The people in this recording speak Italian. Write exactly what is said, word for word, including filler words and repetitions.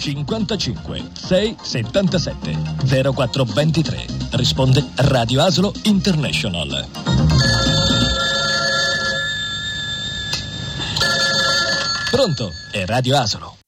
cinquantacinque sei settantasette zero quattro ventitré. Risponde Radio Asolo International. Pronto? È Radio Asolo.